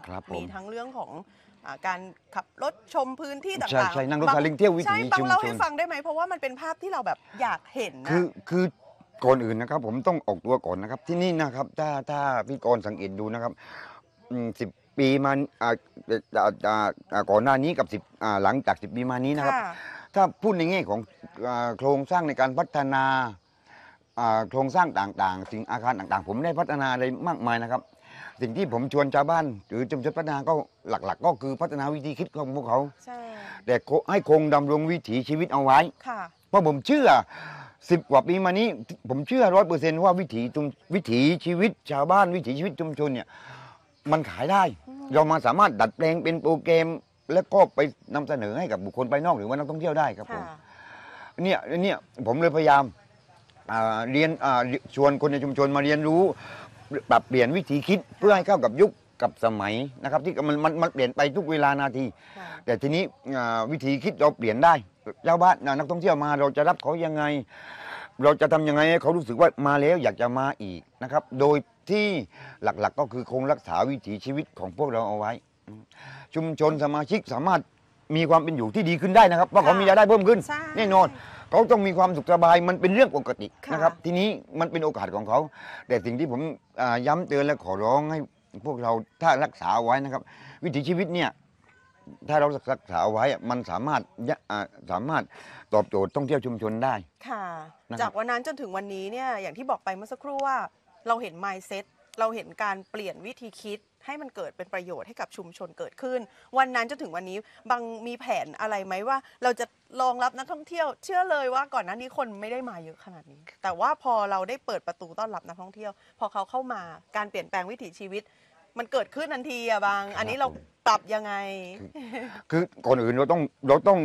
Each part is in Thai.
มีทั้งเรื่องของการขับรถชมพื้นที่ต่างๆใช่นั่งรถซาเล้งเที่ยววิถีชุมชนเล่าให้ฟังได้ไหมเพราะว่ามันเป็นภาพที่เราแบบอยากเห็นนะคือก่อนอื่นนะครับผมต้องออกตัวก่อนนะครับที่นี่นะครับถ้าพี่กรสังเกตดูนะครับ10 ปีมาก่อนหน้านี้กับหลังจาก10 ปีมานี้นะครับถ้าพูดในแง่ของโครงสร้างในการพัฒนาโครงสร้างต่างๆสิ่งอาคารต่างๆผมได้พัฒนาอะไรมากมายนะครับสิ่งที่ผมชวนชาวบ้านหรือชุมชนพัฒนาก็หลักๆก็คือพัฒนาวิธีคิดของพวกเขาแต่ให้คงดำรงวิถีชีวิตเอาไว้เพราะผมเชื่อ10 กว่าปีมานี้ผมเชื่อ100%ว่าวิถีชีวิตชาวบ้านวิถีชีวิตชุมชนเนี่ยมันขายได้เรามาสามารถดัดแปลงเป็นโปรแกรมแล้วก็ไปนำเสนอให้กับบุคคลภายนอกหรือว่านักท่องเที่ยวได้ครับผมเนี่ยผมเลยพยายามเรียนชวนคนในชุมชนมาเรียนรู้ปรับเปลี่ยนวิธีคิดเพื่อให้เข้ากับยุคกับสมัยนะครับที่มันเปลี่ยนไปทุกเวลานาทีแต่ทีนี้วิธีคิดเราเปลี่ยนได้ชาวบ้านนักท่องเที่ยวมาเราจะรับเขายังไงเราจะทำยังไงให้เขารู้สึกว่ามาแล้วอยากจะมาอีกนะครับโดยที่หลักๆก็คือคงรักษาวิถีชีวิตของพวกเราเอาไว้ชุมชนสมาชิกสามารถมีความเป็นอยู่ที่ดีขึ้นได้นะครับเพราะเขามีรายได้เพิ่มขึ้นแน่นอนเขาต้องมีความสุขสบายมันเป็นเรื่องปกตินะครับทีนี้มันเป็นโอกาสของเขาแต่สิ่งที่ผมย้ำเตือนและขอร้องให้พวกเราถ้ารักษาเอาไว้นะครับวิถีชีวิตเนี่ยถ้าเรารักษาเอาไว้มันสามารถตอบโจทย์ท่องเที่ยวชุมชนได้ค่ะจากวันนั้นจนถึงวันนี้เนี่ยอย่างที่บอกไปเมื่อสักครู่ว่าเราเห็น mindset เราเห็นการเปลี่ยนวิธีคิดให้มันเกิดเป็นประโยชน์ให้กับชุมชนเกิดขึ้นวันนั้นจนถึงวันนี้บางมีแผนอะไรไหมว่าเราจะรองรับนักท่องเที่ยวเชื่อเลยว่าก่อนหน้านี้คนไม่ได้มาเยอะขนาดนี้แต่ว่าพอเราได้เปิดประตูต้อนรับนักท่องเที่ยวพอเขาเข้ามาการเปลี่ยนแปลงวิถีชีวิตมันเกิดขึ้นทันทีอะบางอันนี้เราปรับยังไงคือก่อนอื่นเราต้อง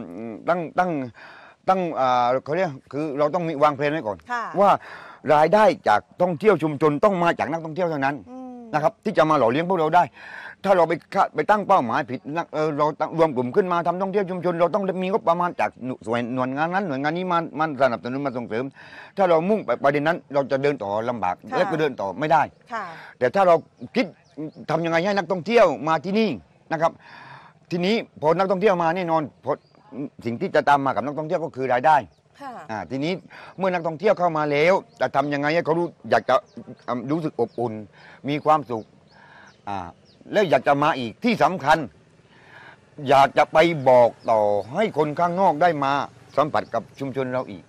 ตั้งเขาเรียกคือเราต้องมีวางแผนไว้ก่อนว่ารายได้จากท่องเที่ยวชุมชนต้องมาจากนักท่องเที่ยวเท่านั้นนะครับที่จะมาหล่อเลี้ยงพวกเราได้ถ้าเราไปตั้งเป้าหมายผิดเรารวมกลุ่มขึ้นมาทำท่องเที่ยวชุมชนเราต้องมีงบประมาณจากหน่วยงานนั้นหน่วยงานนี้มาสนับสนุนมาส่งเสริมถ้าเรามุ่งไปประเด็นนั้นเราจะเดินต่อลำบากและก็เดินต่อไม่ได้แต่ถ้าเราคิดทำยังไงให้นักท่องเที่ยวมาที่นี่นะครับทีนี้พอนักท่องเที่ยวมาแน่นอนสิ่งที่จะตามมากับนักท่องเที่ยวก็คือรายได้ทีนี้เมื่อนักท่องเที่ยวเข้ามาแล้วจะทำยังไงให้เขาอยากจะรู้สึกอบอุ่นมีความสุขแล้วอยากจะมาอีกที่สำคัญอยากจะไปบอกต่อให้คนข้างนอกได้มาสัมผัสกับชุมชนเราอีก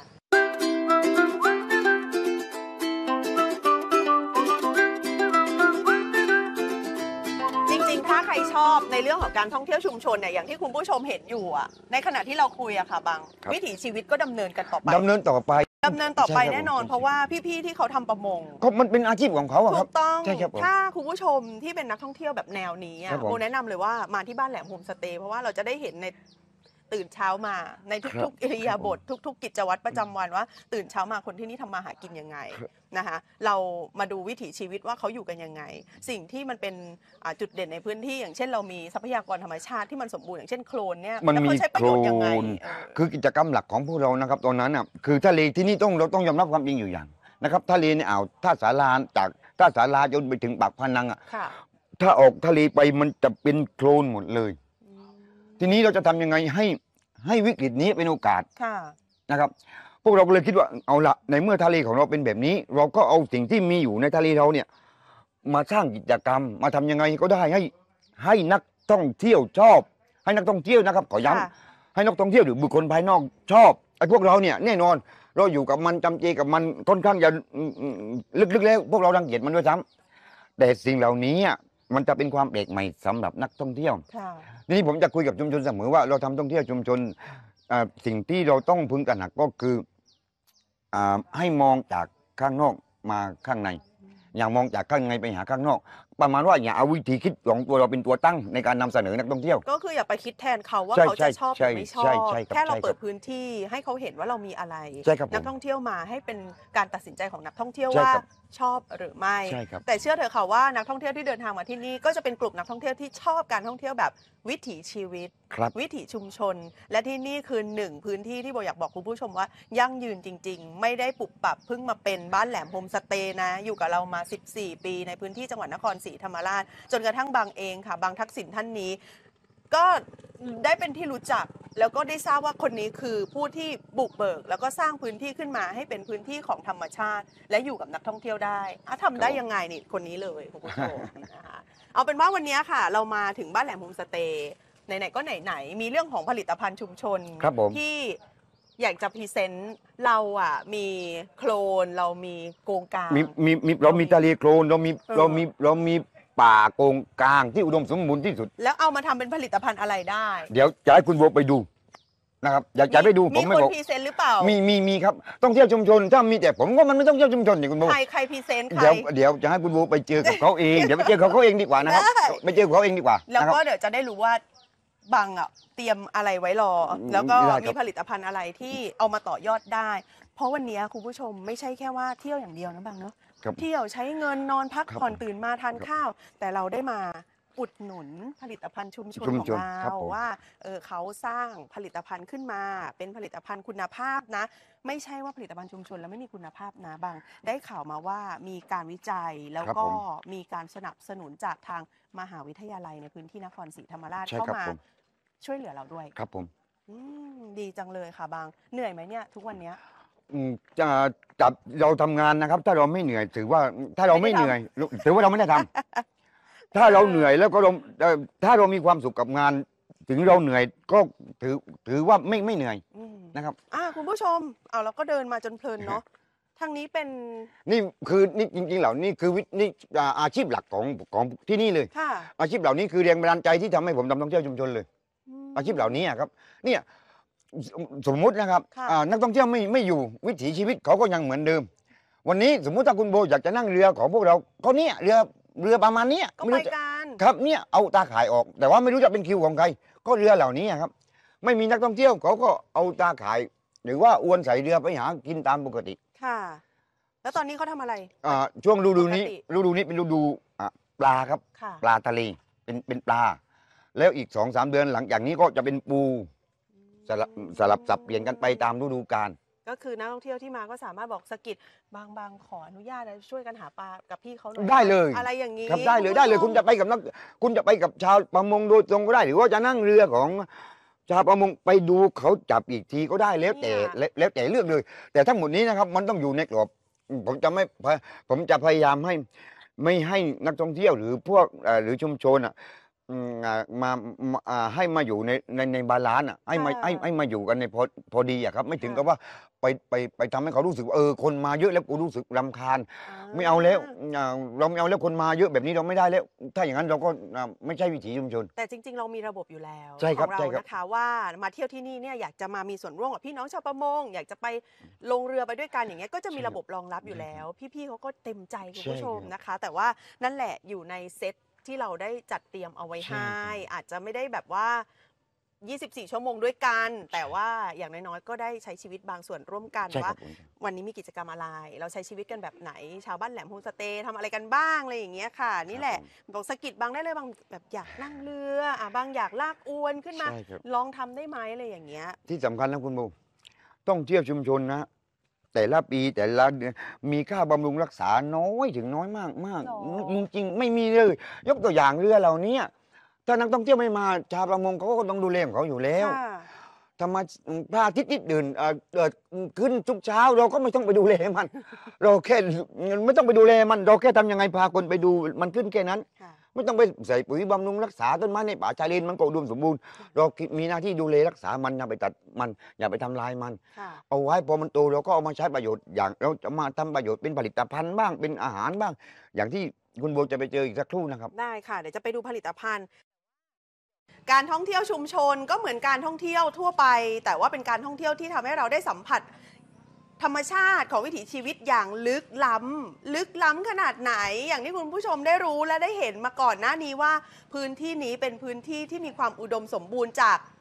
ใครชอบในเรื่องของการท่องเที่ยวชุมชนเนี่ยอย่างที่คุณผู้ชมเห็นอยู่อ่ะในขณะที่เราคุยอะค่ะบางวิถีชีวิตก็ดำเนินกันต่อไปดำเนินต่อไปแน่นอนเพราะว่าพี่ๆที่เขาทำประมงก็มันเป็นอาชีพของเขาครับถูกต้องถ้าคุณผู้ชมที่เป็นนักท่องเที่ยวแบบแนวนี้โบแนะนำเลยว่ามาที่บ้านแหลมโฮมสเตย์เพราะว่าเราจะได้เห็นในตื่นเช้ามาในทุกๆอิริยาบถทุกๆกิจวัตรประจำวันว่าตื่นเช้ามาคนที่นี่ทำมาหากินยังไงนะคะเรามาดูวิถีชีวิตว่าเขาอยู่กันยังไงสิ่งที่มันเป็นจุดเด่นในพื้นที่อย่างเช่นเรามีทรัพยากรธรรมชาติที่มันสมบูรณ์อย่างเช่นโคลนเนี่ยมันมีโคลนคือกิจกรรมหลักของพวกเรานะครับตอนนั้นคือทะเลที่นี่เราต้องยอมรับความจริงอยู่อย่างนะครับทะเลในอ่าวท่าสาราจากท่าสาราจนไปถึงปากพนังถ้าออกทะเลไปมันจะเป็นโคลนหมดเลยทีนี้เราจะทำยังไงให้วิกฤตนี้เป็นโอกาสนะครับพวกเราก็เลยคิดว่าเอาละในเมื่อทะเลของเราเป็นแบบนี้เราก็เอาสิ่งที่มีอยู่ในทะเลเราเนี่ยมาสร้างกิจกรรมมาทำยังไงก็ได้ให้นักท่องเที่ยวชอบให้นักท่องเที่ยวนะครับขอย้ำให้นักท่องเที่ยวหรือบุคคลภายนอกชอบไอ้พวกเราเนี่ยแน่นอนเราอยู่กับมันจำเจกับมันค่อนข้างจะลึกๆแล้วพวกเรารังเกียจมันด้วยซ้ำแต่สิ่งเหล่านี้มันจะเป็นความแปลกใหม่สำหรับนักท่องเที่ยวทีนี้ผมจะคุยกับชุมชนเสมอว่าเราทำท่องเที่ยวชุมชนสิ่งที่เราต้องพึงตระหนักก็คือให้มองจากข้างนอกมาข้างในอย่ามองจากข้างในไปหาข้างนอกประมาณว่าอย่าเอาวิธีคิดของตัวเราเป็นตัวตั้งในการนำเสนอนักท่องเที่ยวก็คืออย่าไปคิดแทนเขาว่าเขาจะชอบหรือไม่ชอบแค่เราเปิดพื้นที่ให้เขาเห็นว่าเรามีอะไรนักท่องเที่ยวมาให้เป็นการตัดสินใจของนักท่องเที่ยวว่าชอบหรือไม่ใช่ครับแต่เชื่อเถอะค่ะว่านักท่องเที่ยวที่เดินทางมาที่นี่ก็จะเป็นกลุ่มนักท่องเที่ยวที่ชอบการท่องเที่ยวแบบวิถีชีวิตครับวิถีชุมชน และที่นี่คือหนึ่งพื้นที่ที่โบอยากบอกคุณผู้ชมว่ายั่งยืนจริง ๆ ไม่ได้ปรับปรับเพิ่งมาเป็นบ้านแหลมโฮมสเตย์นะ อยู่กับเรามา 14 ปีในพื้นที่จังหวัดนครศรีธรรมราชจนกระทั่งบางเองค่ะ บางทักษิณท่านนี้ ก็ได้เป็นที่รู้จักแล้วก็ได้ทราบว่าคนนี้คือผู้ที่บุกเบิก แล้วก็สร้างพื้นที่ขึ้นมาให้เป็นพื้นที่ของธรรมชาติ และอยู่กับนักท่องเที่ยวได้ทำได้ยังไงนี่คนนี้เลยคุณผู้ชม นะคะเอาเป็นว่าวันนี้ค่ะ เรามาถึงบ้านแหลมโฮมสเตย์ไหนๆก็ไหนๆมีเรื่องของผลิตภัณฑ์ชุมชนครับผมที่อยากจะพรีเซนต์เราอ่ะมีโคลนเรามีโกงกลางเรามีทะเลโคลนเรามีป่าโกงกลางที่อุดมสมบูรณ์ที่สุดแล้วเอามาทำเป็นผลิตภัณฑ์อะไรได้เดี๋ยวจะให้คุณโบไปดูนะครับอยากจะไปดูผมไม่คนบอกพรีเซนต์หรือเปล่ามีครับต้องเที่ยวชุมชนถ้ามีแต่ผมก็มันไม่ต้องเที่ยวชุมชนนี่คุณโบใครพรีเซนต์ใครเดี๋ยวจะให้คุณโบไปเจอกับเขาเอง เดี๋ยวไปเจอกับเขาเองดีกว่านะครับได้ไปเจอกับเขาเองดีกว่าแล้วนะครับก็เดี๋ยวจะได้รู้ว่าบังอ่ะเตรียมอะไรไว้รอ แล้วก็ได้ครับมีผลิตภัณฑ์อะไรที่เอามาต่อยอดได้ เพราะวันนี้คุณผู้ชมไม่ใช่แค่ว่าเที่ยวอย่างเดียวนะบังเนาะครับเที่ยวใช้เงินนอนพักครับผ่อนตื่นมาทานครับข้าว แต่เราได้มาอุดหนุนผลิตภัณฑ์ชุมชนชุมของชนครับเราผมว่าเขาสร้างผลิตภัณฑ์ขึ้นมา เป็นผลิตภัณฑ์คุณภาพนะ ไม่ใช่ว่าผลิตภัณฑ์ชุมชนแล้วไม่มีคุณภาพนะบางได้ข่าวมาว่ามีการวิจัยแล้วครับก็ผมมีการสนับสนุนจากทางมหาวิทยาลัยในพื้นที่นครศรีธรรมราชใช่เข้าครับมาผมช่วยเหลือเราด้วยครับผมดีจังเลยค่ะบางเหนื่อยไหมเนี่ยทุกวันเนี้ยจะจับเราทำงานนะครับ ถ้าเราไม่เหนื่อยถือว่าถ้าเราไม่ไม่เหได้ทำนื่อยถือว่าเราไม่ได้ทำ ถ้าเราเหนื่อยแล้วก็เราถ้าเรามีความสุขกับงาน ถึงเราเหนื่อยก็ถือว่าไม่เหนื่อยอืมนะครับคุณผู้ชมเอาเราก็เดินมาจนเพลินเนาะทางนี้เป็นนี่คือนี่จริงๆเหล่านี้คือนี่อาชีพหลักของที่นี่เลยค่ะอาชีพเหล่านี้คือแรงบันดาลใจที่ทำให้ผมทำท่องเที่ยวชุมชนเลยมอาชีพเหล่านี้ครับเนี่ยสมมุตินะครับค่ะนักท่องเที่ยวไม่อยู่วิถีชีวิตเขาก็ยังเหมือนเดิม วันนี้สมมุติถ้าคุณโบอยากจะนั่งเรือของพวกเราก็เนี่ยเรือประมาณเนี้ยก็ไม่ไปรู้จะกันครับเนี่ยเอาตาข่ายออก แต่ว่าไม่รู้จะเป็นคิวของใคร ก็เรือเหล่านี้ครับ ไม่มีนักท่องเที่ยวเขาก็เอาตาข่าย หรือว่าอวนใส่เรือไปหากินตามปกติค่ะ แล้วตอนนี้เขาทำอะไรช่วงฤดูนี้ปกติฤดูนี้เป็นฤดูปลาครับค่ะปลาทะเลเป็นปลา แล้วอีก2-3 เดือนหลังจากนี้ก็จะเป็นปูสลับสับเปลี่ยนกันไปตามฤดูกาลก็คือนักท่องเที่ยวที่มาก็สามารถบอกสะกิดบางขออนุญาตนะช่วยกันหาปลากับพี่เขาหน่อยได้เลยอะไรอย่างนี้ครับได้เลยณผู้ได้เลยชมคุณจะไปกับคุณจะไปกับชาวประมงโดยตรงก็ได้ หรือว่าจะนั่งเรือของชาวประมงไปดูเขาจับอีกทีก็ได้แล้วแต่แล้วแต่เลือกเลย แต่ทั้งหมดนี้นะครับมันต้องอยู่ในกรอบผมจะพยายามไม่ให้นักท่องเที่ยวหรือพวกหรือชุมชนให้มาอยู่ในบาลานซ์ให้มาอยู่กันในพอดีครับไม่ถึงกับว่าไปทำให้เขารู้สึกว่าคนมาเยอะแล้วกูรู้สึกรำคาญ ไม่เอาแล้วเราไม่เอาแล้วคนมาเยอะแบบนี้เราไม่ได้แล้ว ถ้าอย่างนั้นเราก็ไม่ใช่วิถีชุมชนแต่จริง ๆ เรามีระบบอยู่แล้วใช่ครับของเราใช่ครับนะคะว่ามาเที่ยวที่นี่เนี่ยอยากจะมามีส่วนร่วมกับพี่น้องชาวประมงอยากจะไปลงเรือไปด้วยกันอย่างเงี้ยก็จะมีระบบรองรับอยู่แล้ว พี่ๆเขาก็เต็มใจคุณผู้ชมนะคะ แต่ว่านั่นแหละอยู่ในเซตที่เราได้จัดเตรียมเอาไว้ให้อาจจะไม่ได้แบบว่า 24 ชั่วโมงด้วยกัน แต่ว่าอย่างน้อยๆก็ได้ใช้ชีวิตบางส่วนร่วมกันใช่คว่ารับผมวันนี้มีกิจกรรมอะไร เราใช้ชีวิตกันแบบไหน ชาวบ้านแหลมโฮมสเตย์ทำอะไรกันบ้างอะไรอย่างเงี้ยค่ะ นี่แหละบอกสะกิดบางได้เลยบางแบบอยากนั่งเรือบางอยากลากอวนขึ้นมาใช่ครับลองทำได้ไหมอะไรอย่างเงี้ยที่สำคัญนะคุณโบต้องเที่ยวชุมชนนะ แต่ละปีแต่ละเดือนมีค่าบำรุงรักษาน้อยถึงน้อยมากหรอจริงๆไม่มีเลย ยกตัวอย่างเรือเหล่านี้ถ้านักท่องเที่ยวไม่มาชาวประมงเขาก็ต้องดูแลของเขาอยู่แล้วค่ะทำไมพระอาทิตย์ที่ตื่นขึ้นทุกเช้าเราก็ไม่ต้องไปดูแลมัน เราแค่ไม่ต้องไปดูแลมันเราแค่ทำยังไงพาคนไปดูมันขึ้นแค่นั้นค่ะไม่ต้องไปใส่ปุ๋ยบำรุงรักษาต้นไม้ในป่าชายเลนมันก็อุดมสมบูรณ์เรามีหน้าที่ดูแลรักษามันอย่าไปตัดมันอย่าไปทำลายมันค่ะเอาไว้พอมันโตเราก็เอามาใช้ประโยชน์อย่างเราจะมาทำประโยชน์เป็นผลิตภัณฑ์บ้างเป็นอาหารบ้าง อย่างที่คุณโบจะไปเจออีกสักครู่นะครับได้ค่ะ เดี๋ยวจะไปดูผลิตภัณฑ์ การท่องเที่ยวชุมชนก็เหมือนการท่องเที่ยวทั่วไป แต่ว่าเป็นการท่องเที่ยวที่ทำให้เราได้สัมผัส ธรรมชาติของวิถีชีวิตอย่างลึกล้ำขนาดไหน อย่างที่คุณผู้ชมได้รู้และได้เห็นมาก่อนหน้านี้ว่า พื้นที่นี้เป็นพื้นที่ที่มีความอุดมสมบูรณ์จาก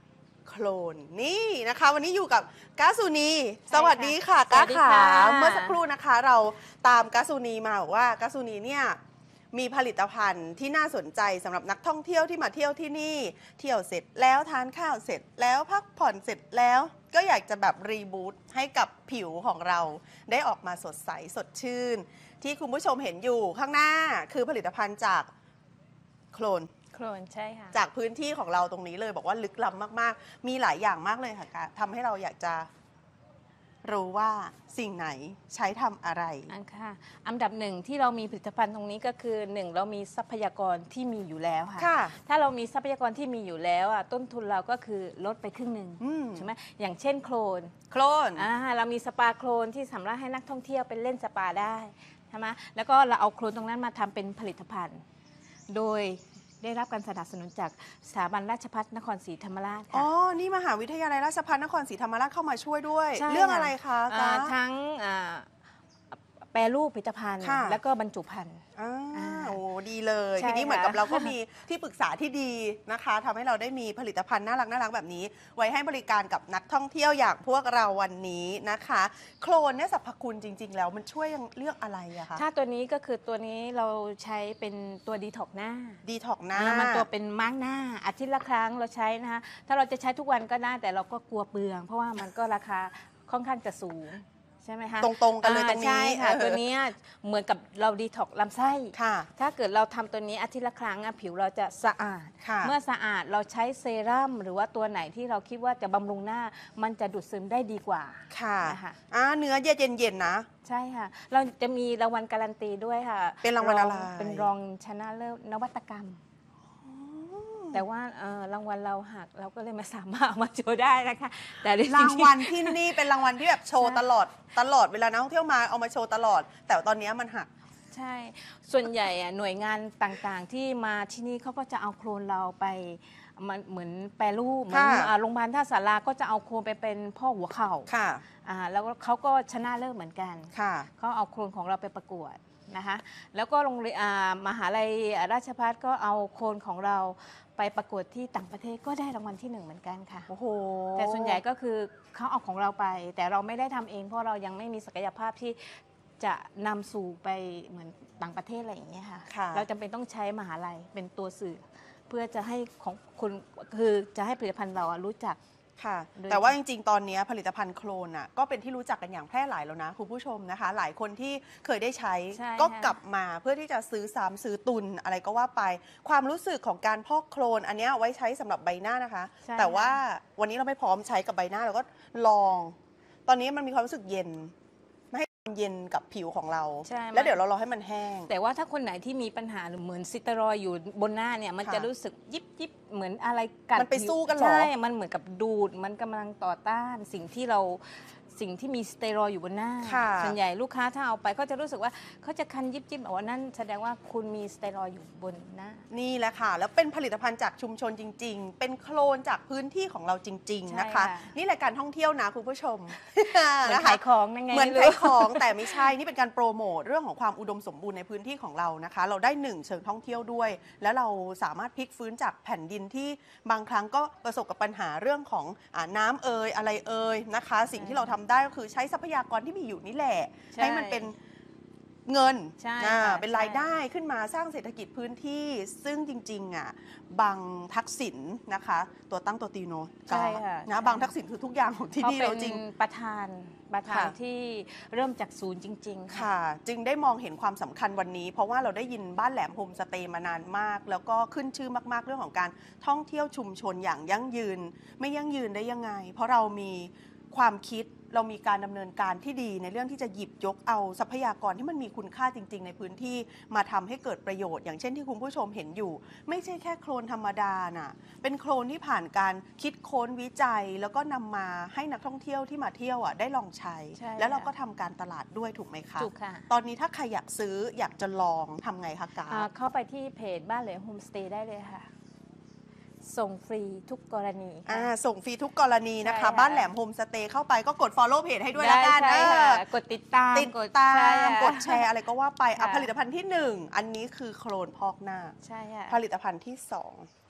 โคลนนี่นะคะ วันนี้อยู่กับก๊าซูนีสวัสดีค่ะก๊าสวัสดีขาค่ะเมื่อสักครู่นะคะเราตามก๊าซูนีมาบอกว่าก๊าซูนีเนี่ยมีผลิตภัณฑ์ที่น่าสนใจสำหรับนักท่องเที่ยวที่มาเที่ยวที่นี่เที่ยวเสร็จแล้วทานข้าวเสร็จแล้วพักผ่อนเสร็จแล้ว ก็อยากจะแบบรีบูตให้กับผิวของเราได้ออกมาสดใสสดชื่น ที่คุณผู้ชมเห็นอยู่ข้างหน้าคือผลิตภัณฑ์จากโคลนโคลนใช่ค่ะจากพื้นที่ของเราตรงนี้เลยบอกว่าลึกล้ำมากๆ มีหลายอย่างมากเลยค่ะทำให้เราอยากจะรู้ว่าสิ่งไหนใช้ทำอะไรอันดับหนึ่งที่เรามีผลิตภัณฑ์ตรงนี้ก็คือหนึ่งเรามีทรัพยากรที่มีอยู่แล้วค่ะค่ะถ้าเรามีทรัพยากรที่มีอยู่แล้วต้นทุนเราก็คือลดไปครึ่งหนึ่ง ใช่ไหมอย่างเช่นโคลนโคลนเรามีสปาโคลนที่สามารถให้นักท่องเที่ยวไปเล่นสปาได้ใช่ไหมแล้วก็เราเอาโคลนตรงนั้นมาทำเป็นผลิตภัณฑ์ โดยได้รับการสนับสนุนจากสถาบันราชภัฏนครศรีธรรมราชอ๋อค่ะนี่มหาวิทยาลัยราชภัฏนครศรีธรรมราชเข้ามาช่วยด้วยใช่เรื่องอะไรคะก๊าทั้งแปรรูปผลิตภัณฑ์ค่ะแล้วก็บรรจุภัณฑ์โอ้ดีเลยใช่ทีนี้เหมือนกับค่ะเราก็มีที่ปรึกษาที่ดีนะคะทำให้เราได้มีผลิตภัณฑ์น่ารักแบบนี้ ไว้ให้บริการกับนักท่องเที่ยวอย่างพวกเราวันนี้นะคะ โคลนเนี่ยสรรพคุณจริง ๆ แล้วมันช่วยเรื่องอะไรอะคะถ้าตัวนี้ก็คือตัวนี้เราใช้เป็นตัวดีท็อกหน้าดีท็อกหน้ามันตัวเป็นมาร์กหน้าอาทิตย์ละครั้งเราใช้นะคะถ้าเราจะใช้ทุกวันก็ได้แต่เราก็กลัวเปลือง เพราะว่ามันก็ราคาค่อนข้างจะสูงใช่ไหมคะตรงๆกันเลยตรงนี้ใช่ค่ะเออตัวนี้เหมือนกับเราดีท็อกลำไส้ค่ะถ้าเกิดเราทำตัวนี้อาทิตย์ละครั้งผิวเราจะสะอาดค่ะเมื่อสะอาดเราใช้เซรั่มหรือว่าตัวไหนที่เราคิดว่าจะบำรุงหน้า มันจะดูดซึมได้ดีกว่าค่ะนะคะเนื้อเย็นๆนะใช่ค่ะ เราจะมีรางวัลการันตีด้วยค่ะเป็นรางวัลอะไรเป็นรองชนะเลิศนวัตกรรม แต่ว่ารางวัลเราหักเราก็เลยไม่สามารถเอามาโชว์ได้นะคะ แต่จๆรางวัลที่นี่เป็นรางวัลที่แบบโชว์ตลอดเวลานักท่องเที่ยวมาเอามาโชว์ตลอด แต่ตอนนี้มันหักใช่ ส่วนใหญ่หน่วยงานต่างๆ ที่มาที่นี่เขาก็จะเอาโคลนเราไปมันเหมือนแปรรูปเหมือนค่ะโรงพยาบาลท่าสาราก็จะเอาโคลนไปเป็นพ่อหัวเข่าค่ะแล้วเขาก็ชนะเลิศเหมือนกันค่ะเขาเอาโคลนของเราไปประกวดนะคะ แล้วก็โรงเรียนมหาลัยราชภัฏก็เอาโคลนของเราไปประกวดที่ต่างประเทศก็ได้รางวัลที่ 1เหมือนกันค่ะโอ้โหแต่ส่วนใหญ่ก็คือเขาเอาของเราไป แต่เราไม่ได้ทำเองเพราะเรายังไม่มีศักยภาพที่จะนำสู่ไปเหมือนต่างประเทศอะไรอย่างเงี้ยค่ะค่ะเราจำเป็นต้องใช้มหาลัยเป็นตัวสื่อ เพื่อจะให้ของคุณคือจะให้ผลิตภัณฑ์เรารู้จักค่ะโดยแต่ว่าจริงๆ ตอนนี้ผลิตภัณฑ์โคลนก็เป็นที่รู้จักกันอย่างแพร่หลายแล้วนะคุณผู้ชมนะคะ หลายคนที่เคยได้ใช้ใช่ก็ค่ะกลับมาเพื่อที่จะซื้อซ้ำซื้อตุนอะไรก็ว่าไป ความรู้สึกของการพอกโคลนอันเนี้ยไว้ใช้สำหรับใบหน้านะคะใช่แต่ว่าค่ะวันนี้เราไม่พร้อมใช้กับใบหน้าเราก็ลอง ตอนนี้มันมีความรู้สึกเย็นไม่ให้ความเย็นกับผิวของเราใช่แล้วเดี๋ยวเรารอให้มันแห้งแต่ว่าถ้าคนไหนที่มีปัญหาหรือเหมือนสเตียรอยด์อยู่บนหน้าเนี่ยมันค่ะจะรู้สึกยิบยิบเหมือนอะไรกัดมันไปผิวสู้กันเหรอใช่มันเหมือนกับดูดมันกำลังต่อต้านสิ่งที่มีสเตียรอยด์อยู่บนหน้าค่ะส่วนใหญ่ลูกค้าถ้าเอาไปเขาจะรู้สึกว่าเขาจะคันยิบยิบบอกว่านั่นแสดงว่าคุณมีสเตียรอยด์อยู่บนหน้านี่แหละค่ะ แล้วเป็นผลิตภัณฑ์จากชุมชนจริง ๆ เป็นโคลนจากพื้นที่ของเราจริง ๆ นะคะใช่ค่ะนี่รายการท่องเที่ยวนะคุณผู้ชมเหมือนนะคะขายของยังไงเหมือนไม่ขารู้ยของแต่ไม่ใช่ นี่เป็นการโปรโมทเรื่องของความอุดมสมบูรณ์ในพื้นที่ของเรานะคะ เราได้หนึ่งเชิงท่องเที่ยวด้วย แล้วเราสามารถพลิกฟื้นจากแผ่นดินที่บางครั้งก็ประสบกับปัญหาเรื่องของน้ำอะไรนะคะ สิ่งที่เราทำได้ก็คือใช้ทรัพยากรที่มีอยู่นี่แหละใช่ให้มันเป็นเงินใช่อ่าค่ะเป็นรายได้ขึ้นมาสร้างเศรษฐกิจพื้นที่ ซึ่งจริงๆบางทักษิณนะคะ ตัวตั้งตัวตีโนใช่ค่ะนะใช่บางทักษิณคือทุกอย่างของที่เขานี่เป็เรานจริงประธานค่ะที่เริ่มจากศูนย์จริง ๆ ค่ะค่ะ จึงได้มองเห็นความสำคัญวันนี้ เพราะว่าเราได้ยินบ้านแหลมโฮมสเตย์มานานมาก แล้วก็ขึ้นชื่อมากๆเรื่องของการท่องเที่ยวชุมชนอย่างยั่งยืน ไม่ยั่งยืนได้ยังไง เพราะเรามีความคิดเรามีการดำเนินการที่ดีในเรื่องที่จะหยิบยกเอาทรัพยากรที่มันมีคุณค่าจริง ๆ ในพื้นที่มาทำให้เกิดประโยชน์ อย่างเช่นที่คุณผู้ชมเห็นอยู่ ไม่ใช่แค่โคลนธรรมดาน่ะเป็นโคลนที่ผ่านการคิดค้นวิจัย แล้วก็นำมาให้นักท่องเที่ยวที่มาเที่ยวได้ลองใช้ใช่แล้วเราค่ะก็ทำการตลาดด้วยถูกไหมคะถูกค่ะตอนนี้ถ้าใครอยากซื้ออยากจะลองทำไงคะกาเข้าไปที่เพจบ้านเหลยโฮมสเตย์ได้เลยค่ะ ส่งฟรีทุกกรณีค่ะส่งฟรีทุกกรณีนะคะใช่ค่ะบ้านแหลมโฮมสเตย์เข้าไปก็กด follow เพจให้ด้วยละกันได้ค่ะเออกดติดตามติดตาใช่มค่ะกดแชร์อะไรก็ว่าไปผค่ะลิตภัณฑ์ที่ 1 อันนี้คือโคลนพอกหน้าใช่ค่ะผลิตภัณฑ์ที่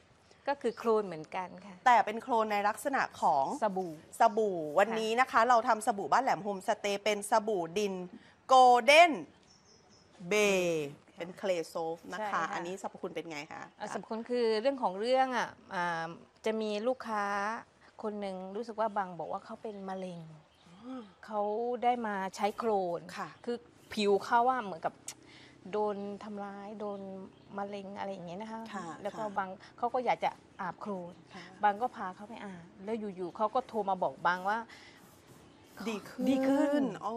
ก็คือโคลนเหมือนกันค่ะแต่เป็นโคลนในลักษณะของสบู่สบู่วันนี้นะคะ เราทำสบู่บ้านแหลมโฮมสเตย์เป็นสบู่ดินโกลเด้นเบย์เป็นเคลโซฟนะใช่คะค่ะอันนี้สรรพคุณเป็นไงคะสำคัญคือเรื่องของเรื่องจะมีลูกค้าคนหนึ่งรู้สึกว่าบางบอกว่าเขาเป็นมะเร็ง เขาได้มาใช้โคลนค่ะคือผิวเขาว่าเหมือนกับโดนทำร้ายโดนมะเร็งอะไรอย่างเงี้ยนะคะค่ะแล้วก็ค่ะบางเขาก็อยากจะอาบโคลนค่ะบางก็พาเขาไปอาบแล้วอยู่ๆเขาก็โทรมาบอกบางว่าดีขึ้นดีขึ้นอ๋อบ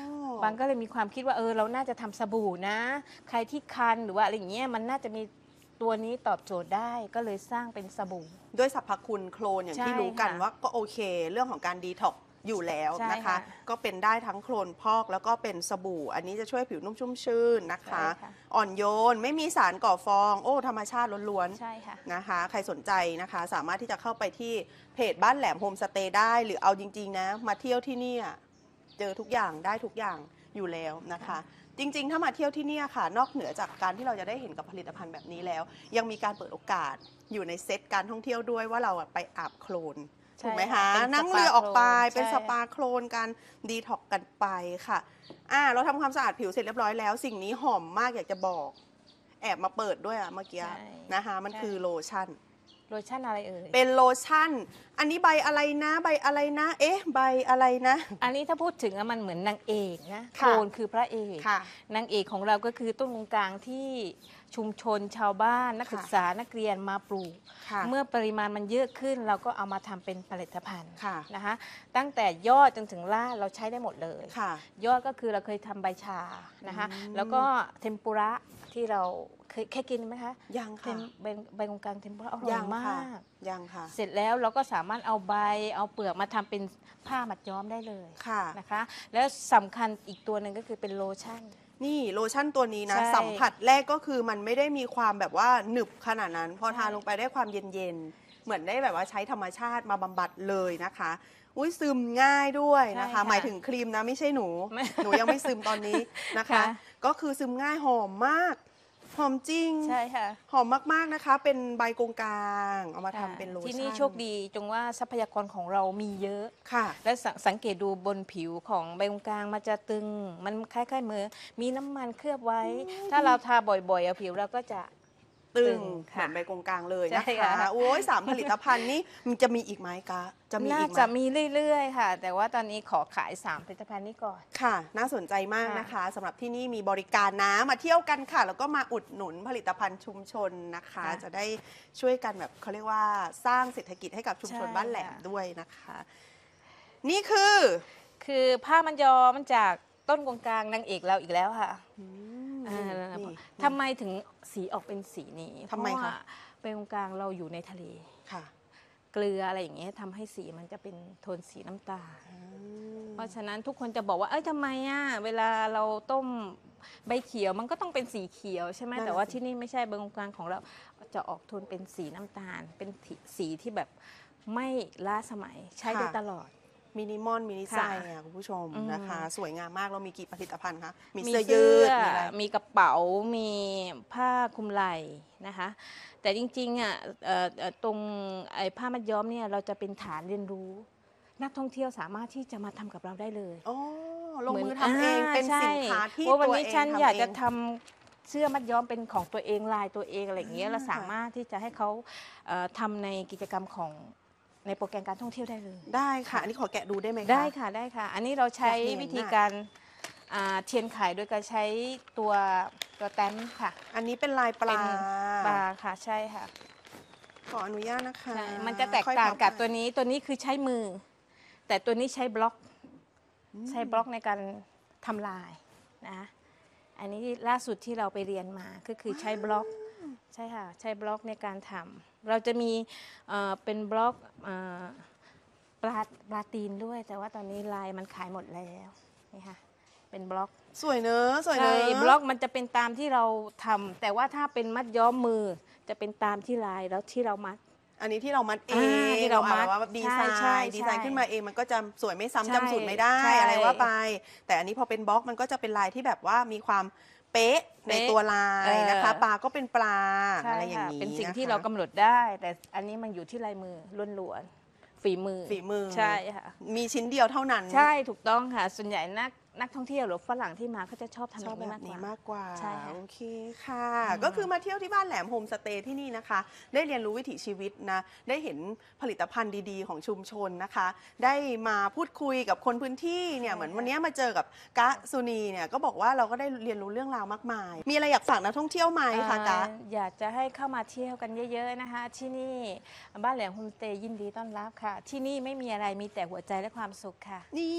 างก็เลยมีความคิดว่าเราน่าจะทำสบู่นะ ใครที่คันหรือว่าอะไรอย่างเงี้ยมันน่าจะมีตัวนี้ตอบโจทย์ได้ก็เลยสร้างเป็นสบู่ด้วยสรรพคุณโคลนอย่างที่ใช่รู้กันค่ะว่าก็โอเค เรื่องของการดีท็อกอยู่แล้วใช่นะคะค่ะก็เป็นได้ทั้งโคลนพอกแล้วก็เป็นสบู่ อันนี้จะช่วยผิวนุ่มชุ่มชื่นนะคะใช่ค่ะอ่อนโยนไม่มีสารก่อฟอง โอ้ธรรมชาติล้วนใช่ค่ะๆนะคะ ใครสนใจนะคะ สามารถที่จะเข้าไปที่เพจบ้านแหลมโฮมสเตย์ได้ หรือเอาจริง ๆ นะ มาเที่ยวที่เนี่ยเจอทุกอย่างได้ทุกอย่างอยู่แล้วนะคะ จริง ๆ ถ้ามาเที่ยวที่เนี่ยค่ะ นอกเหนือจากการที่เราจะได้เห็นกับผลิตภัณฑ์แบบนี้แล้ว ยังมีการเปิดโอกาสอยู่ในเซตการท่องเที่ยวด้วยว่าเราไปอาบโคลนใช่ถูกไหมค่ะคะเป็นนั่งเรือออกไปสปาโคลนเป็นใช่สปาโคลนกันดีท็อกกันไปค่ะเราทำความสะอาดผิวเสร็จเรียบร้อยแล้ว สิ่งนี้หอมมากอยากจะบอก แอบมาเปิดด้วยอะเมื่อกี้ใช่นะคะ มันใช่คือโลชั่นโลชั่นอะไรเอ่ยเป็นโลชั่น อันนี้ใบอะไรนะใบอะไรนะ เอ๊ะใบอะไรนะอันนี้ถ้าพูดถึงอะมันเหมือนนางเอกนะโคค่ะลนคือพระเอกค่ะนางเอกของเราก็คือต้นกลางที่ชุมชนชาวบ้านนักค่ะศึกษานักเรียนมาปลูกค่ะเมื่อปริมาณมันเยอะขึ้นเราก็เอามาทำเป็นผลิตภัณฑ์ค่ะนะคะตั้งแต่ยอดจนถึงรากเราใช้ได้หมดเลยค่ะยอดก็คือเราเคยทำใบชานะคะอืมแล้วก็เทมปุระที่เราเคยกินไหมคะยังเทค่ะมใบกงกลางเทมปุระอร่อยัยงมาค่ะกยังค่ะเสร็จแล้วเราก็สามารถเอาใบเอาเปลือกมาทำเป็นผ้ามัดย้อมได้เลยค่ะนะคะ แล้วสำคัญอีกตัวหนึ่งก็คือเป็นโลชั่นนี่โลชั่นตัวนี้นะใช่สัมผัสแรกก็คือมันไม่ได้มีความแบบว่าหนึบขนาดนั้น พอใช่ทานลงไปได้ความเย็นๆ เหมือนได้แบบว่าใช้ธรรมชาติมาบำบัดเลยนะคะ อุ้ยซึมง่ายด้วยนะคะ หมายถึงครีมนะไม่ใช่หนูไม่หนูยังไม่ซึมตอนนี้นะคะค่ะก็คือซึมง่ายหอมมาก หอมจริงใช่ค่ะหอมมากๆนะคะ เป็นใบกงกลางเอามาทำเป็นโลชั่นที่นี่โชคดีตรงว่าทรัพยากรของเรามีเยอะค่ะและสังเกตดูบนผิวของใบกงกลางมันจะตึง มันคล้ายๆเหมือนมีน้ำมันเคลือบไว้ ถ้าเราทาบ่อยๆผิวเราก็จะตึงตึงเหค่ะมือนใบกงกลางเลยนะใช่คะค่ะโอ้ย3 ผลิตภัณฑ์นี้มันจะมีอีกไหมกะจะมีน่าอีกไหมจะมีเรื่อยๆค่ะ แต่ว่าตอนนี้ขอขาย3ผลิตภัณฑ์นี้ก่อนค่ะ น่าสนใจมากนะคะสำหรับที่นี่มีบริการนะมาเที่ยวกันค่ะ แล้วก็มาอุดหนุนผลิตภัณฑ์ชุมชนนะคะค่ะจะได้ช่วยกันแบบเขาเรียกว่าสร้างเศรษฐกิจให้กับชุมชนใช่บ้านแหลมค่ะด้วยนะคะ นี่คือคือผ้ามันย้อมจากต้นกงกลางนางเอกเราอีกแล้วค่ะนี่อ่าทำไมถึงสีออกเป็นสีนี้ทำไมคะเพราว่าเป็นกงกลางเราอยู่ในทะเลค่ะเกลืออะไรอย่างเงี้ยทำให้สีมันจะเป็นโทนสีน้ำตาล เพราะฉะนั้นทุกคนจะบอกว่า เอ้ยทำไมอ่ะ เวลาเราต้มใบเขียวมันก็ต้องเป็นสีเขียวใช่ไหมนั่นแต่ว่าสิที่นี่ไม่ใช่ใบกงกลางของเราจะออกโทนเป็นสีน้ำตาล เป็นสีที่แบบไม่ล้าสมัยใช้ได้ตลอดมินิมอลมินิไซค่ะน์คุณผู้ชมอืมนะคะ สวยงามมากเรามีกี่ผลิตภัณฑ์คะมีมีเสื้อยืดมีอะไรมีกระเป๋า มีผ้าคลุมไหล่นะคะ แต่จริงๆอ่ะตรงไอ้ผ้ามัดย้อมเนี่ยเราจะเป็นฐานเรียนรู้ นักท่องเที่ยวสามารถที่จะมาทำกับเราได้เลยอ๋อลงมือทำเองเป็นสินค้าที่ว่าวันตัวนี้เองฉันทำอยากจะเองทำเสื้อมัดย้อมเป็นของตัวเองลายตัวเองอะไรอย่างเงี้ยอ่าเราสามารถที่จะให้เขาทำในกิจกรรมของในโปรแกรมการท่องเที่ยวได้เลยได้ค่ะ อันนี้ขอแกะดูได้ไหมคะได้ค่ะได้ค่ะ อันนี้เราใช้อยากเห็นวิธีน่ะการเทียนไขโดยการใช้ตัวแต้มค่ะอันนี้เป็นลายปเป็ลานปลาค่ะใช่ค่ะขออนุญาตนะคะใช่มันจะแตกค่อยต่างกับพัตัวนี้คือใช้มือ แต่ตัวนี้ใช้บล็อก ใช้บล็อกในการทำลายนะอันนี้ล่าสุดที่เราไปเรียนมาก็คือใช้บล็อกใช่ค่ะใช้บล็อกในการทำเราจะมีเป็นบล็อกปลาตีนด้วย แต่ว่าตอนนี้ลายมันขายหมดแล้วนี่ค่ะเป็นบล็อกสวยเนอะสวยเนใช่อะบล็อกมันจะเป็นตามที่เราทำแต่ว่าถ้าเป็นมัดย้อมมือจะเป็นตามที่ลายแล้วที่เรามัดอันนี้ที่เรามัดเองที่เรามัดว่าดีไซใช่น์ดีไซน์ขึ้นมาเองมันก็จะสวยไม่ใช่ซ้ำจำสูตรไม่ได้ใช่อะไรว่าไป แต่อันนี้พอเป็นบล็อกมันก็จะเป็นลายที่แบบว่ามีความเเป๊ะในตัวลายนะคะปลาก็เป็นปลาใช่อะไรอย่างค่ะนี้เป็นสิ่งนะคะที่เรากำหนดได้ แต่อันนี้มันอยู่ที่ลายมือล้วนๆฝีมือ ใช่ค่ะมีชิ้นเดียวเท่านั้นใช่ถูกต้องค่ะ ส่วนใหญ่นักท่องเที่ยวหรือฝรั่งที่มาเขาจะชอบทำชแบอบบ แบนี้บมากกนี้ว่ามากกว่าใช่ค่ะโอเคค่ะ ก็คือมาเที่ยวที่บ้านแหลมโฮมสเตย์ที่นี่นะคะ ได้เรียนรู้วิถีชีวิตนะได้เห็นผลิตภัณฑ์ดีๆของชุมชนนะคะ ได้มาพูดคุยกับคนพื้นที่เนี่ยเหมือนวันนี้มาเจอกับกะสุนีเนี่ยก็บอกว่าเราก็ได้เรียนรู้เรื่องราวมากมาย มีอะไรอยากฝากนักท่องเที่ยวไหมคะกะอยากจะให้เข้ามาเที่ยวกันเยอะๆนะคะ ที่นี่บ้านแหลมโฮมสเตย์ยินดีต้อนรับค่ะ ที่นี่ไม่มีอะไรมีแต่หัวใจและความสุขค่ะนี่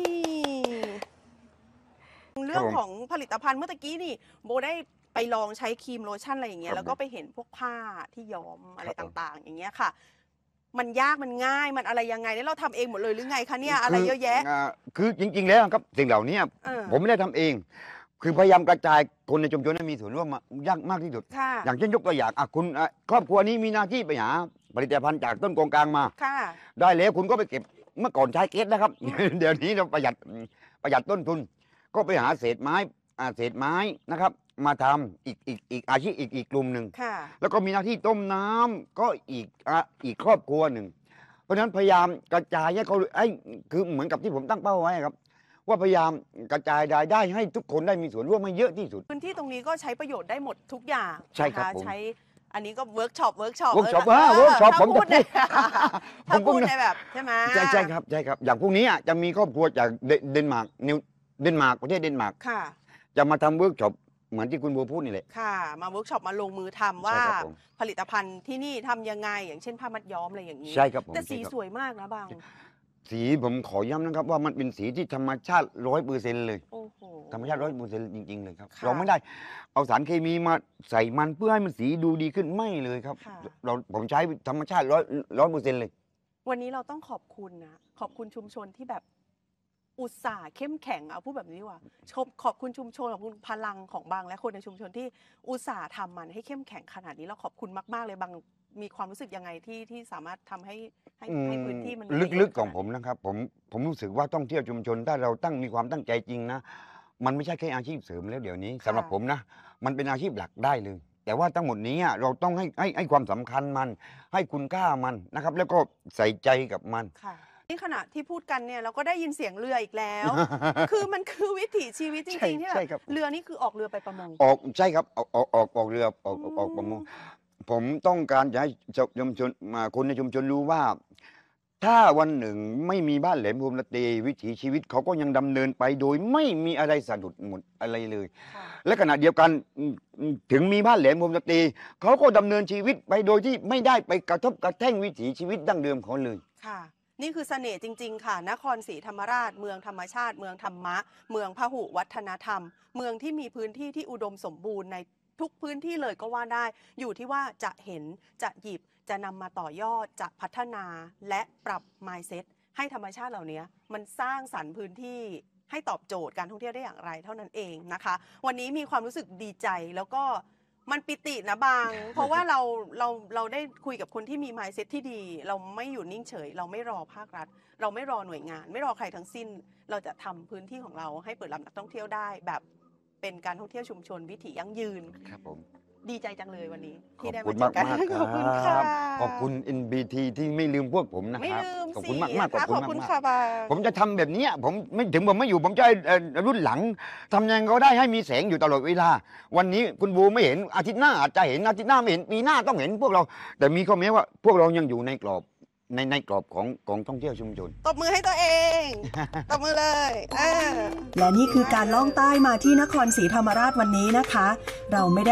เรื่องของผลิตภัณฑ์เมื่อตะกี้นี่โบได้ไปลองใช้ครีมโลชั่นอะไรอย่างเงี้ยครับแล้วก็ไปเห็นพวกผ้าที่ย้อมอะไรครับผมต่างๆ อย่างเงี้ยค่ะ มันยากมันง่ายมันอะไรยังไงเนี่ยเราทำเองหมดเลยหรือไงคะเนี่ยอะไรเยอะแยะคือจริง ๆ แล้วครับสิ่งเหล่านี้เออผมไม่ได้ทำเอง คือพยายามกระจายคนในชุมชนให้มีส่วนร่วมยากมากที่สุดค่ะอย่างเช่นยกตัวอย่างคุณครอบครัวนี้มีหน้าที่ไปหาผลิตภัณฑ์จากต้นกงกลางมาค่ะได้แล้วคุณก็ไปเก็บเมื่อก่อนใช้เกสนะครับ เดี๋ยวนี้เราประหยัดต้นทุน ก็ไปหาเศษไม้นะครับ มาทำอีกอาชีพอีกกลุ่มหนึ่งค่ะแล้วก็มีหน้าที่ต้มน้ำก็อีกครอบครัวหนึ่ง เพราะฉะนั้นพยายามกระจายให้เขาคือเหมือนกับที่ผมตั้งเป้าไว้ครับ ว่าพยายามกระจายรายได้ให้ทุกคนได้มีส่วนร่วมให้เยอะที่สุดพื้นที่ตรงนี้ก็ใช้ประโยชน์ได้หมดทุกอย่างใช่ครับนะะผมใช้อันนี้ก็เวิร์กช็อป workshop ถ้า workshop ผมพูดจะในพูดถ้าพูดผมในแบบใช่ไหมใช่ครับอย่างพวกนี้จะมีครอบครัวจากเดนมาร์กประเทศเดนมาร์กค่ะจะมาทำเวิร์กช็อปเหมือนที่คุณบัวพูดนี่แหละค่ะ มาเวิร์กช็อปมาลงมือทำว่าใช่ครับผมผลิตภัณฑ์ที่นี่ทำยังไง อย่างเช่นผ้ามัดย้อมอะไรอย่างนี้ใช่ครับผมแต่สีใช่ครับสวยมากนะบางสีผมขอย้ำนะครับว่ามันเป็นสีที่ธรรมชาติ100%เลยโอ้โหธรรมชาติ100%จริงๆเลยครับค่ะเราไม่ได้เอาสารเคมีมาใส่มันเพื่อให้มันสีดูดีขึ้นไม่เลยครับค่ะผมใช้ธรรมชาติ100%เลยวันนี้เราต้องขอบคุณนะ ขอบคุณชุมชนที่แบบอุตส่าห์เข้มแข็งเอาพูดแบบนี้ดีกว่าขอบคุณชุมชนขอบคุณพลังของบางและคนในชุมชนที่อุตส่าห์ทำมันให้เข้มแข็งขนาดนี้เราขอบคุณมากๆเลยบางมีความรู้สึกยังไงที่สามารถทำให้พื้นที่มันมีประโยชน์ลึกๆของขนาดผมนะครับผมรู้สึกว่าท่องเที่ยวชุมชนถ้าเรามีความตั้งใจจริงนะ มันไม่ใช่แค่อาชีพเสริมแล้วเดี๋ยวนี้สำหรับผมนะ มันเป็นอาชีพหลักได้เลย แต่ว่าทั้งหมดนี้เราต้องให้ความสำคัญมัน ให้คุณค่ามันนะครับ แล้วก็ใส่ใจกับมันค่ะนี่ขณะที่พูดกันเนี่ยเราก็ได้ยินเสียงเรืออีกแล้ว คือมันคือวิถีชีวิตจริงๆที่แบใช่บครับเรือนี่คือออกเรือไปประมงใช่ครับออกเรือออกประมงผมต้องการจะให้ชุมชนคนในชุมชนรู้ว่า ถ้าวันหนึ่งไม่มีบ้านแหลมโฮมสเตย์วิถีชีวิตเขาก็ยังดำเนินไปโดยไม่มีอะไรสะดุดหมดอะไรเลยค่ะและขณะเดียวกันถึงมีบ้านแหลมโฮมสเตย์เขาก็ดำเนินชีวิตไปโดยที่ไม่ได้ไปกระทบกระแท่งวิถีชีวิตดั้งเดิมเขาเลยค่ะ นี่คือเสน่ห์จริง ๆ ค่ะ นครศรีธรรมราชเมืองธรรมชาติ เมืองธรรมะ เมืองพหุวัฒนธรรม เมืองที่มีพื้นที่ที่อุดมสมบูรณ์ในทุกพื้นที่เลยก็ว่าได้ อยู่ที่ว่าจะเห็นจะหยิบจะนำมาต่อยอดจะพัฒนาและปรับ mindset ให้ธรรมชาติเหล่านี้มันสร้างสรรค์พื้นที่ให้ตอบโจทย์การท่องเที่ยวได้อย่างไรเท่านั้นเองนะคะ วันนี้มีความรู้สึกดีใจแล้วก็มันปิตินะบาง เพราะว่าเราได้คุยกับคนที่มี mindset ที่ดี เราไม่อยู่นิ่งเฉย เราไม่รอภาครัฐ เราไม่รอหน่วยงาน ไม่รอใครทั้งสิ้น เราจะทำพื้นที่ของเราให้เปิดรับนักท่องเที่ยวได้แบบเป็นการท่องเที่ยวชุมชนวิถียั่งยืนครับผมดีใจจังเลยวันนี้ขอที่บได้คุมาณเจมาอก กันมากขอบคุณค่ะขอบคุณ NBT ที่ไม่ลืมพวกผมนะไม่ครับลืมขอบสิคุณมากๆขอบขอบคุคุณ ณมากค่ะบางๆผมจะทำแบบเนี้ยผมไม่อยู่ผมจะให้รุ่นหลังทำยังไงก็ได้ให้มีแสงอยู่ตลอดเวลา วันนี้คุณบูไม่เห็นอาทิตย์หน้าอาจจะเห็นอาทิตย์หน้าไม่เห็นปีหน้าต้องเห็นพวกเรา แต่มีข้อแม้ว่าพวกเรายังอยู่ในกรอบในกรอบของท่องเที่ยวชุมชนตบมือให้ตัวเอง ตบมือเลยและนี่คือการล่องใต้มาที่นครศรีธรรมราชวันนี้นะคะ เราไม่ได้